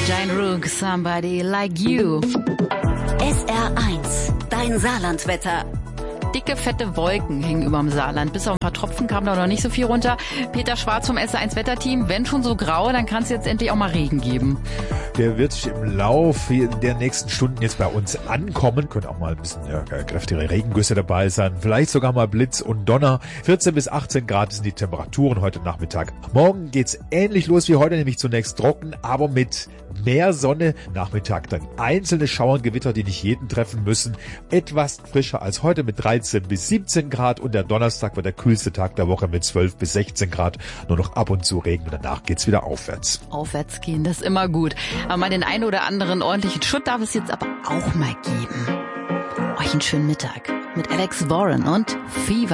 Giant Rook, Somebody Like You. SR1, dein Saarlandwetter. Dicke, fette Wolken hingen überm Saarland. Bis auf ein paar Tropfen kam da noch nicht so viel runter. Peter Schwarz vom SR1 Wetterteam. Wenn schon so grau, dann kann es jetzt endlich auch mal Regen geben. Der wird im Laufe der nächsten Stunden jetzt bei uns ankommen. Können auch mal ein bisschen kräftigere Regengüsse dabei sein. Vielleicht sogar mal Blitz und Donner. 14 bis 18 Grad sind die Temperaturen heute Nachmittag. Morgen geht's ähnlich los wie heute, nämlich zunächst trocken, aber mit mehr Sonne. Nachmittag dann einzelne Schauergewitter, die nicht jeden treffen müssen. Etwas frischer als heute mit 13 bis 17 Grad und der Donnerstag wird der kühlste Tag der Woche mit 12 bis 16 Grad. Nur noch ab und zu Regen und danach geht's wieder aufwärts. Aufwärts gehen, das ist immer gut. Aber mal den einen oder anderen ordentlichen Schutt darf es jetzt aber auch mal geben. Euch einen schönen Mittag mit Alex Warren und Fever.